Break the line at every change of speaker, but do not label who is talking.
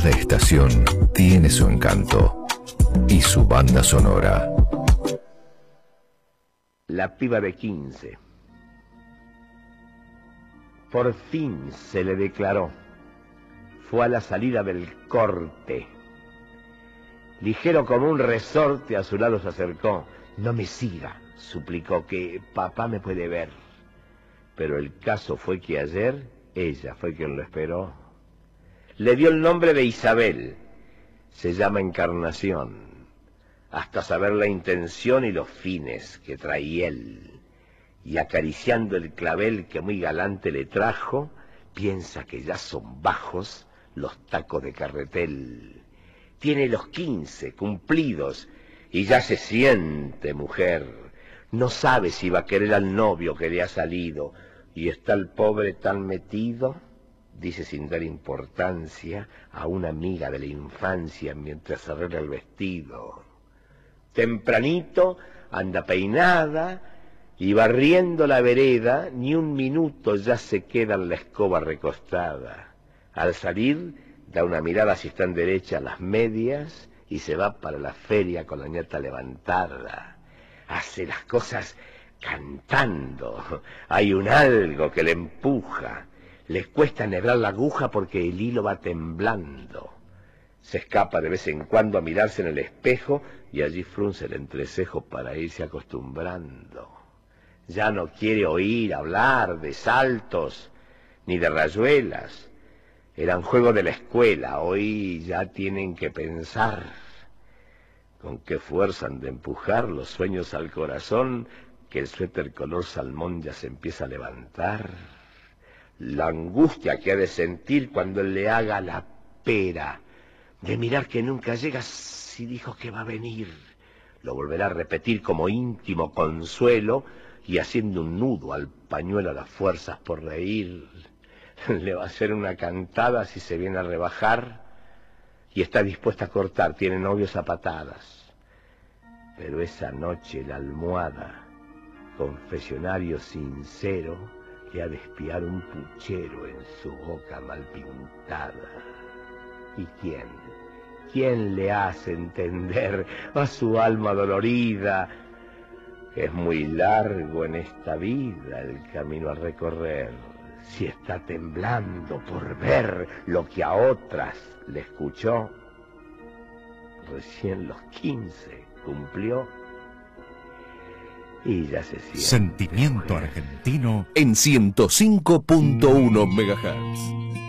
Cada estación tiene su encanto y su banda sonora.
La piba de 15. Por fin se le declaró. Fue a la salida del corte. Ligero como un resorte a su lado se acercó. No me siga, suplicó, que papá me puede ver. Pero el caso fue que ayer ella fue quien lo esperó. Le dio el nombre de Isabel. Se llama Encarnación. Hasta saber la intención y los fines que traía él. Y acariciando el clavel que muy galante le trajo, piensa que ya son bajos los tacos de carretel. Tiene los 15 cumplidos y ya se siente mujer. No sabe si va a querer al novio que le ha salido. Y está el pobre tan metido, dice sin dar importancia a una amiga de la infancia mientras se arregla el vestido. Tempranito anda peinada y barriendo la vereda, ni un minuto ya se queda en la escoba recostada. Al salir, da una mirada si están derechas las medias y se va para la feria con la ñata levantada. Hace las cosas cantando. Hay un algo que le empuja. Le cuesta enhebrar la aguja porque el hilo va temblando. Se escapa de vez en cuando a mirarse en el espejo y allí frunce el entrecejo para irse acostumbrando. Ya no quiere oír hablar de saltos ni de rayuelas. Eran juegos de la escuela, hoy ya tienen que pensar. Con qué fuerza han de empujar los sueños al corazón, que el suéter color salmón ya se empieza a levantar. La angustia que ha de sentir cuando él le haga la pera, de mirar que nunca llega si dijo que va a venir. Lo volverá a repetir como íntimo consuelo y haciendo un nudo al pañuelo a las fuerzas por reír. Le va a hacer una cantada si se viene a rebajar y está dispuesta a cortar, tiene novios a patadas. Pero esa noche la almohada, confesionario sincero, le ha de espiar un puchero en su boca mal pintada. ¿Y quién le hace entender a su alma dolorida que es muy largo en esta vida el camino a recorrer? Si está temblando por ver lo que a otras le escuchó, recién los 15 cumplió y ya se siente
Sentimiento
mujer.
argentino en 105.1 MHz.